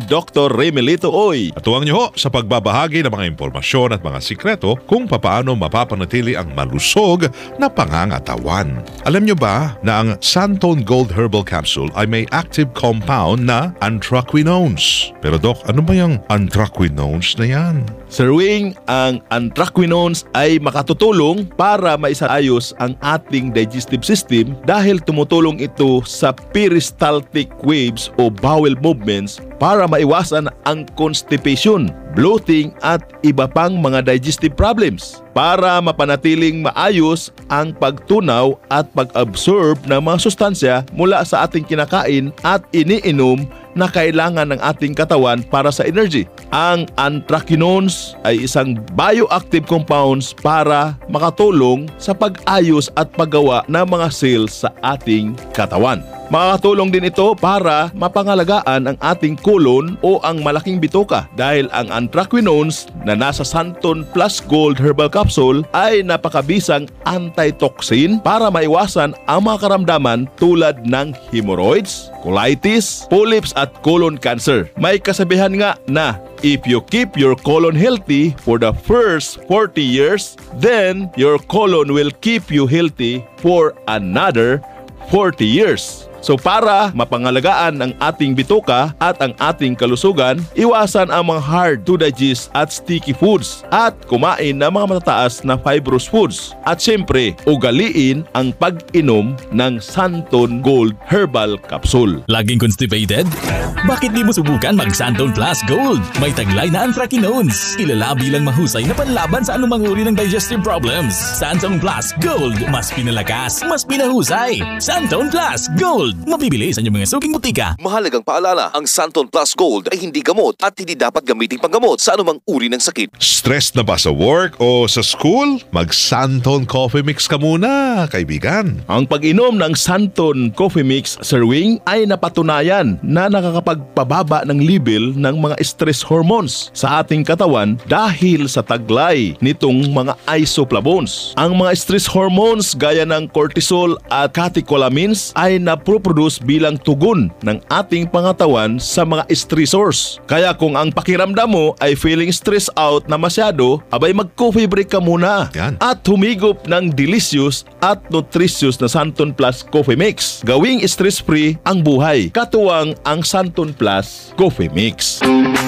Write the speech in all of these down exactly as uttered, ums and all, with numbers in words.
Doctor Remelito Oy. At tuwang niyo ho sa pagbabahagi ng mga impormasyon at mga sikreto kung papaano mapapanatili ang malusog na pangangatawan. Alam niyo ba na ang Santone Gold Herbal Capsule ay may active compound na anthraquinones? Pero Doc, ano ba yung anthraquinones na yan? Sir Wing, ang anthraquinones ay makatutulong para maisaayos ang ating digestive system dahil tumutulong ito sa peristaltic waves o bowel movements para maiwasan ang constipation, bloating at iba pang mga digestive problems. Para mapanatiling maayos ang pagtunaw at pag-absorb ng mga sustansya mula sa ating kinakain at iniinom na kailangan ng ating katawan para sa energy. Ang anthraquinones ay isang bioactive compounds para makatulong sa pag-ayos at paggawa ng mga cells sa ating katawan. Makakatulong din ito para mapangalagaan ang ating colon o ang malaking bituka dahil ang anthraquinones na nasa Santone Plus Gold Herbal Capsule ay napakabisang antitoxin para maiwasan ang mga karamdaman tulad ng hemorrhoids, colitis, polyps at colon cancer. May kasabihan nga na if you keep your colon healthy for the first forty years, then your colon will keep you healthy for another forty years. So para mapangalagaan ang ating bituka at ang ating kalusugan, iwasan ang mga hard to digest at sticky foods at kumain ng mga matataas na fibrous foods. At syempre, ugaliin ang pag-inom ng Santone Gold Herbal Capsule. Laging constipated? Bakit di mo subukan mag Santone Plus Gold? May taglay na anthraquinones. Kilala bilang mahusay na panlaban sa anumang uri ng digestive problems. Santone Plus Gold. Mas pinalakas, mas pinahusay. Santone Plus Gold. Mabibili sa inyong mga suking butika. Mahalagang paalala, ang Santone Plus Gold ay hindi gamot at hindi dapat gamiting panggamot sa anumang uri ng sakit. Stress na ba sa work o sa school? Mag Santone Coffee Mix ka muna, kaibigan. Ang pag-inom ng Santone Coffee Mix, Sir Wing, ay napatunayan na nakakapagpababa ng level ng mga stress hormones sa ating katawan dahil sa taglay nitong mga isoflavones. Ang mga stress hormones gaya ng cortisol at catecholamines ay napro produce bilang tugon ng ating pangatawan sa mga stressors. Kaya kung ang pakiramdam mo ay feeling stressed out na masyado, abay mag-coffee break ka muna. Yan. At humigop ng delicious at nutritious na Santone Plus Coffee Mix. Gawing stress-free ang buhay. Katuwang ang Santone Plus Coffee Mix.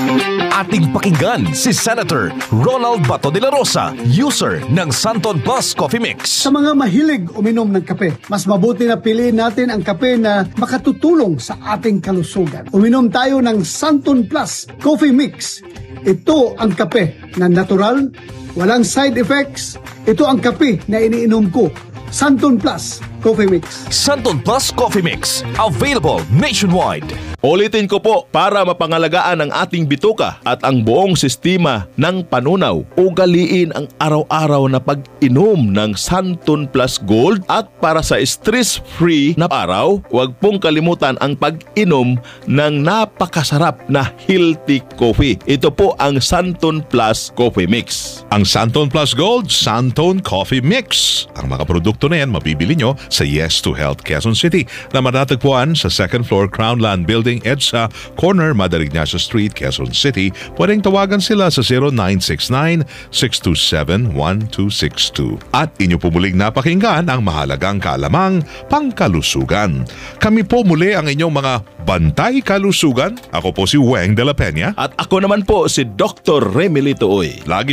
Ating pakinggan si Senator Ronald Bato de la Rosa, user ng Santone Plus Coffee Mix. Sa mga mahilig uminom ng kape, mas mabuti na piliin natin ang kape na makatutulong sa ating kalusugan. Uminom tayo ng Santone Plus Coffee Mix. Ito ang kape na natural, walang side effects. Ito ang kape na iniinom ko. Santone Plus Coffee Mix. Santone Plus Coffee Mix. Available nationwide. Ulitin ko po, para mapangalagaan ang ating bituka at ang buong sistema ng panunaw, ugaliin ang araw-araw na pag-inom ng Santone Plus Gold at para sa stress-free na araw, huwag pong kalimutan ang pag-inom ng napakasarap na healthy coffee. Ito po ang Santone Plus Coffee Mix. Ang Santone Plus Gold, Santone Coffee Mix. Ang mga produkto na yan mabibili nyo sa Yes to Health Quezon City na matatagpuan sa second floor Crownland Building EDSA, corner Madaling Ignacio Street, Quezon City. Pwedeng tawagan sila sa zero nine six nine, six two seven, one two six two. At inyo po muling napakinggan ang mahalagang kaalamang pangkalusugan. Kami po muli ang inyong mga bantay kalusugan. Ako po si Weng de la Peña. At ako naman po si Doctor Remelito Oy. Lagi